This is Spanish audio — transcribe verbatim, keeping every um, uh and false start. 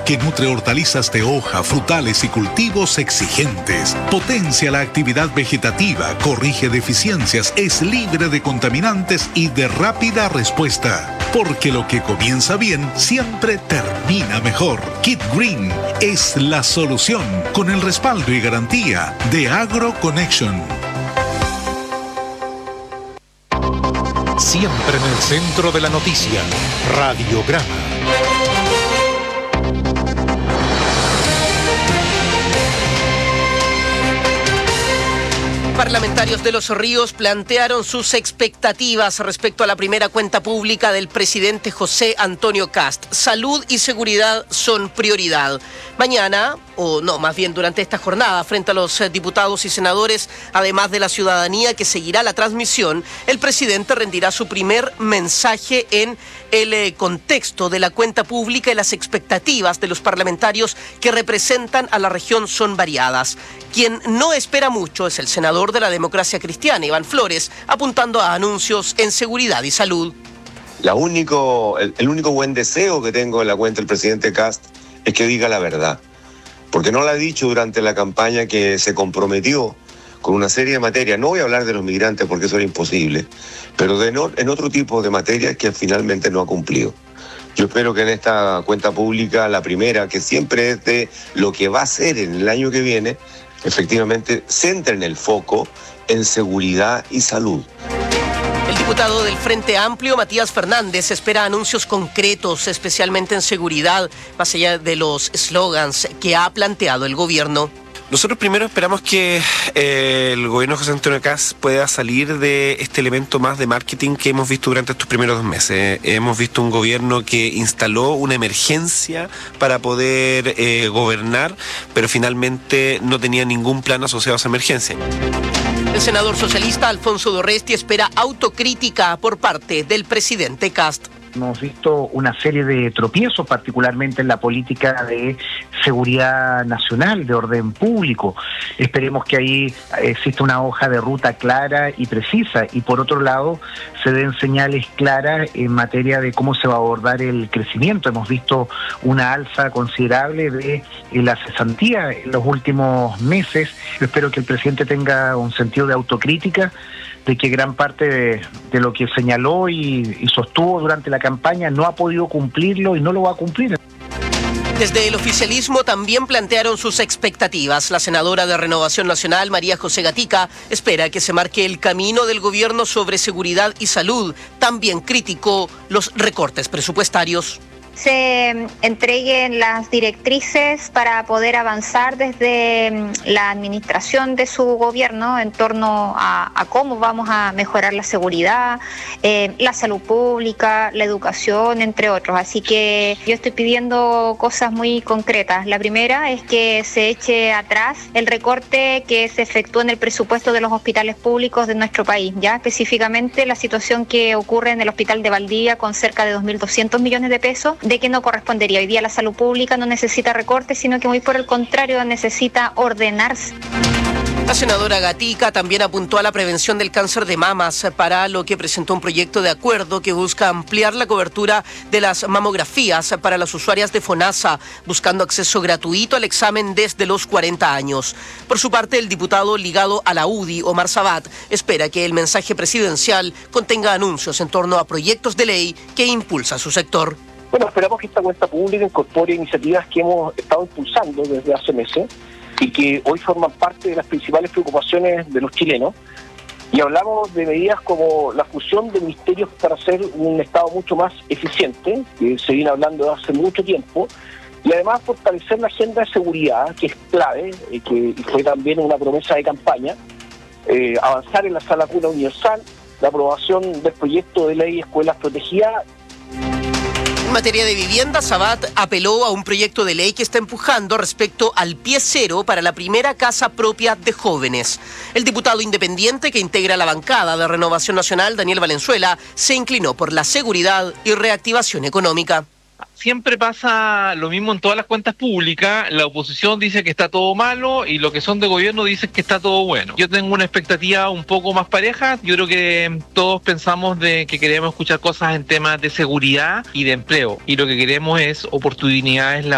que nutre hortalizas de hoja, frutales y cultivos exigentes. Potencia la actividad vegetativa, corrige deficiencias, es libre de contaminantes y de rápida respuesta. Porque lo que comienza bien siempre termina mejor. Kit Green es la solución con el respaldo y garantía de AgroConnection. Siempre en el centro de la noticia, Radiograma. Parlamentarios de Los Ríos plantearon sus expectativas respecto a la primera cuenta pública del presidente José Antonio Kast. Salud y seguridad son prioridad. Mañana, o no, más bien durante esta jornada, frente a los diputados y senadores, además de la ciudadanía que seguirá la transmisión, el presidente rendirá su primer mensaje en el eh, contexto de la cuenta pública y las expectativas de los parlamentarios que representan a la región son variadas. Quien no espera mucho es el senador de la Democracia Cristiana, Iván Flores, apuntando a anuncios en seguridad y salud. La único, el, el único buen deseo que tengo en la cuenta del presidente Kast es que diga la verdad, porque no lo ha dicho durante la campaña, que se comprometió con una serie de materias. No voy a hablar de los migrantes porque eso era imposible, pero de no, en otro tipo de materias que finalmente no ha cumplido. Yo espero que en esta cuenta pública, la primera, que siempre es de lo que va a ser en el año que viene, efectivamente centren el foco en seguridad y salud. El diputado del Frente Amplio, Matías Fernández, espera anuncios concretos, especialmente en seguridad, más allá de los eslogans que ha planteado el gobierno. Nosotros primero esperamos que eh, el gobierno de José Antonio Kast pueda salir de este elemento más de marketing que hemos visto durante estos primeros dos meses. Eh, hemos visto un gobierno que instaló una emergencia para poder eh, gobernar, pero finalmente no tenía ningún plan asociado a esa emergencia. El senador socialista Alfonso Dorresti espera autocrítica por parte del presidente Kast. Hemos visto una serie de tropiezos, particularmente en la política de seguridad nacional, de orden público. Esperemos que ahí exista una hoja de ruta clara y precisa, y por otro lado se den señales claras en materia de cómo se va a abordar el crecimiento. Hemos visto una alza considerable de la cesantía en los últimos meses. Yo espero que el presidente tenga un sentido de autocrítica, de que gran parte de, de lo que señaló y, y sostuvo durante la campaña no ha podido cumplirlo y no lo va a cumplir. Desde el oficialismo también plantearon sus expectativas. La senadora de Renovación Nacional, María José Gatica, espera que se marque el camino del gobierno sobre seguridad y salud. También criticó los recortes presupuestarios. Se entreguen las directrices para poder avanzar desde la administración de su gobierno en torno a, a cómo vamos a mejorar la seguridad, eh, la salud pública, la educación, entre otros. Así que yo estoy pidiendo cosas muy concretas. La primera es que se eche atrás el recorte que se efectuó en el presupuesto de los hospitales públicos de nuestro país, ya específicamente la situación que ocurre en el hospital de Valdivia con cerca de dos mil doscientos millones de pesos, de que no correspondería. Hoy día la salud pública no necesita recortes, sino que muy por el contrario necesita ordenarse. La senadora Gatica también apuntó a la prevención del cáncer de mamas, para lo que presentó un proyecto de acuerdo que busca ampliar la cobertura de las mamografías para las usuarias de FONASA, buscando acceso gratuito al examen desde los cuarenta años. Por su parte, el diputado ligado a la U D I, Omar Sabat, espera que el mensaje presidencial contenga anuncios en torno a proyectos de ley que impulsa su sector. Bueno, esperamos que esta cuenta pública incorpore iniciativas que hemos estado impulsando desde hace meses y que hoy forman parte de las principales preocupaciones de los chilenos. Y hablamos de medidas como la fusión de ministerios para hacer un Estado mucho más eficiente, que se viene hablando de hace mucho tiempo, y además fortalecer la agenda de seguridad, que es clave, eh, que fue también una promesa de campaña, eh, avanzar en la sala cuna universal, la aprobación del proyecto de ley de escuelas protegidas. En materia de vivienda, Sabat apeló a un proyecto de ley que está empujando respecto al pie cero para la primera casa propia de jóvenes. El diputado independiente que integra la bancada de Renovación Nacional, Daniel Valenzuela, se inclinó por la seguridad y reactivación económica. Siempre pasa lo mismo en todas las cuentas públicas. La oposición dice que está todo malo y los que son de gobierno dicen que está todo bueno. Yo tengo una expectativa un poco más pareja. Yo creo que todos pensamos de que queremos escuchar cosas en temas de seguridad y de empleo. Y lo que queremos es oportunidades laborales.